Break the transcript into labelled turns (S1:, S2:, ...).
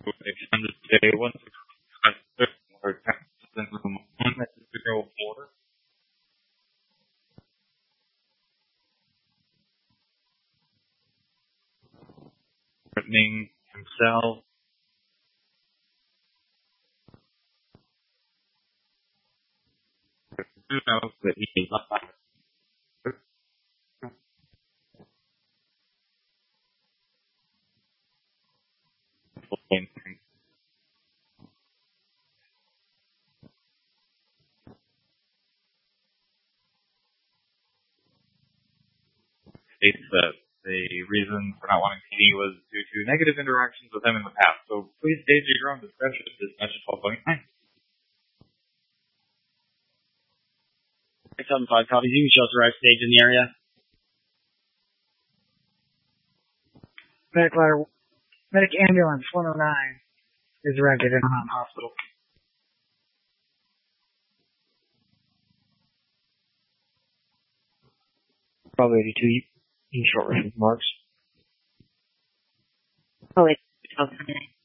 S1: Extended stay, 165 or Texas in room 1 at the Federal Floor. Threatening himself. Who knows that he is not states that the reason for not wanting PD was due to negative interactions with him in the past. So please stage at your own discretion. Dispatch 12.9.
S2: 675 copies. You can show us the right stage in the area.
S3: Medic ambulance 109 is arrived at Anaheim Hospital.
S4: Probably 82. You short reference marks.
S5: Oh, it's 12.9.